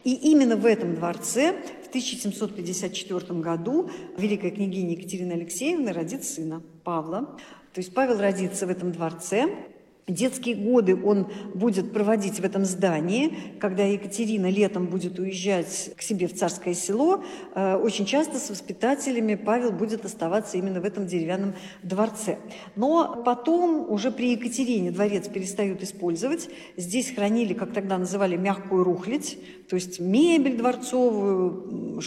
И именно в этом дворце в 1754 году великая княгиня Екатерина Алексеевна родит сына Павла. То есть Павел родится в этом дворце. Детские годы он будет проводить в этом здании. Когда Екатерина летом будет уезжать к себе в Царское Село, очень часто с воспитателями Павел будет оставаться именно в этом деревянном дворце. Но потом, уже при Екатерине, дворец перестают использовать. Здесь хранили, как тогда называли, мягкую рухлядь, то есть мебель дворцовую,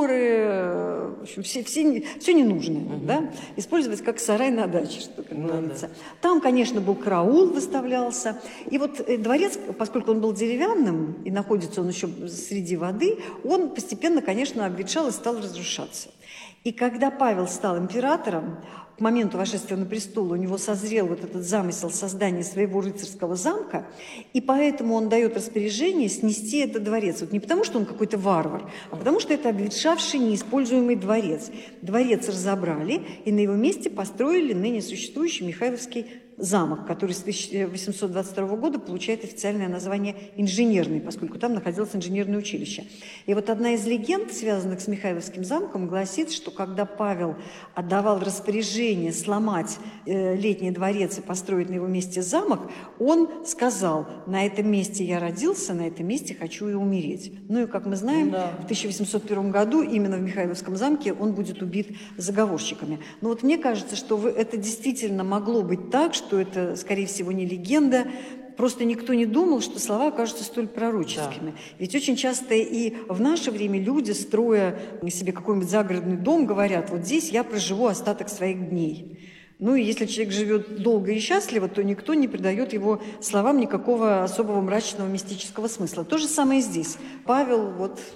шторы, в общем, все ненужное, да? Использовать как сарай на даче, что говорится. Там, конечно, был караул, выставлялся. И вот дворец, поскольку он был деревянным, и находится он еще среди воды, он постепенно, конечно, обветшал и стал разрушаться. И когда Павел стал императором, к моменту восшествия на престол у него созрел вот этот замысел создания своего рыцарского замка, и поэтому он дает распоряжение снести этот дворец. Вот не потому, что он какой-то варвар, а потому, что это обветшавший, неиспользуемый дворец. Дворец разобрали, и на его месте построили ныне существующий Михайловский замок, который с 1822 года получает официальное название «Инженерный», поскольку там находилось инженерное училище. И вот одна из легенд, связанных с Михайловским замком, гласит, что когда Павел отдавал распоряжение сломать Летний дворец и построить на его месте замок, он сказал: «На этом месте я родился, на этом месте хочу и умереть». Ну и, как мы знаем, в 1801 году именно в Михайловском замке он будет убит заговорщиками. Но вот мне кажется, что это действительно могло быть так, что это, скорее всего, не легенда. Просто никто не думал, что слова окажутся столь пророческими. Да. Ведь очень часто и в наше время люди, строя себе какой-нибудь загородный дом, говорят: вот здесь я проживу остаток своих дней. Ну и если человек живет долго и счастливо, то никто не придает его словам никакого особого мрачного мистического смысла. То же самое и здесь. Павел,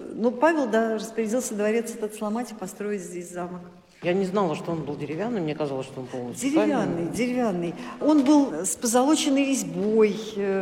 распорядился дворец этот сломать и построить здесь замок. Я не знала, что он был деревянный, мне казалось, что он полностью каменный. Деревянный. Он был с позолоченной резьбой,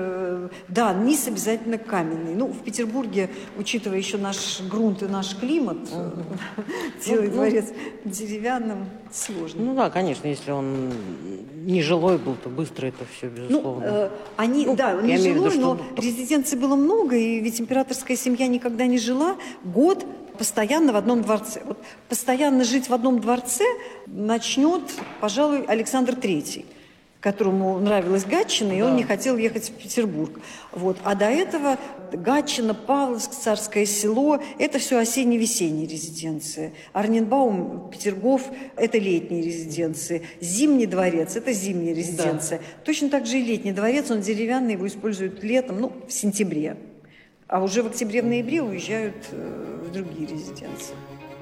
низ обязательно каменный. Ну, в Петербурге, учитывая еще наш грунт и наш климат, делать дворец деревянным сложно. Ну да, конечно, если он не жилой был, то быстро это все, безусловно. Не жилой, но резиденций было много, и ведь императорская семья никогда не жила год постоянно в одном дворце. Вот постоянно жить в одном дворце начнет, пожалуй, Александр III, которому нравилась Гатчина, и он не хотел ехать в Петербург. Вот. А до этого Гатчина, Павловск, Царское Село – это все осенне-весенние резиденции. Орненбаум, Петергоф – это летние резиденции. Зимний дворец – это зимняя резиденция. Да. Точно так же и Летний дворец, он деревянный, его используют летом, в сентябре. А уже в октябре, в ноябре уезжают в другие резиденции.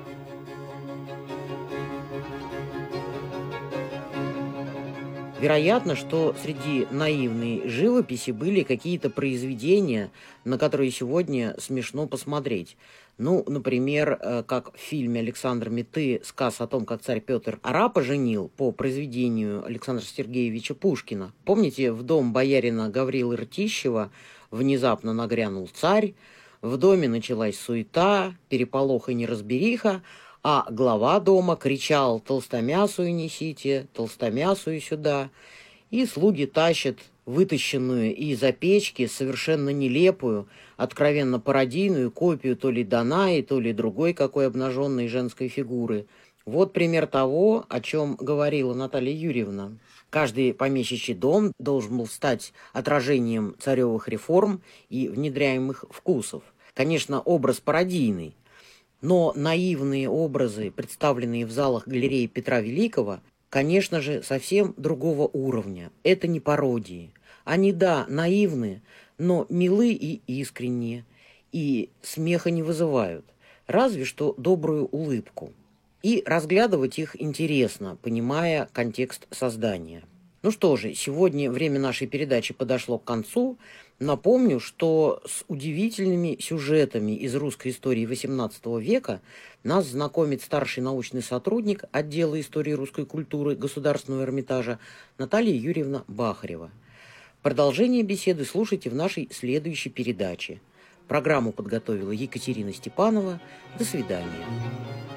Вероятно, что среди наивной живописи были какие-то произведения, на которые сегодня смешно посмотреть. Ну, например, как в фильме Александра Меты «Сказ о том, как царь Петр арапа женил» по произведению Александра Сергеевича Пушкина. Помните, в дом боярина Гаврилы Ртищева внезапно нагрянул царь, в доме началась суета, переполох и неразбериха, а глава дома кричал: «Толстомясую несите, толстомясую сюда». И слуги тащат вытащенную из-за печки совершенно нелепую, откровенно пародийную копию то ли Данаи, то ли другой какой обнаженной женской фигуры. Вот пример того, о чем говорила Наталья Юрьевна. Каждый помещичий дом должен был стать отражением царевых реформ и внедряемых вкусов. Конечно, образ пародийный, но наивные образы, представленные в залах галереи Петра Великого, конечно же, совсем другого уровня. Это не пародии. Они, наивны, но милы и искренние, и смеха не вызывают, разве что добрую улыбку. И разглядывать их интересно, понимая контекст создания. Ну что же, сегодня время нашей передачи подошло к концу. Напомню, что с удивительными сюжетами из русской истории XVIII века нас знакомит старший научный сотрудник отдела истории русской культуры Государственного Эрмитажа Наталья Юрьевна Бахарева. Продолжение беседы слушайте в нашей следующей передаче. Программу подготовила Екатерина Степанова. До свидания.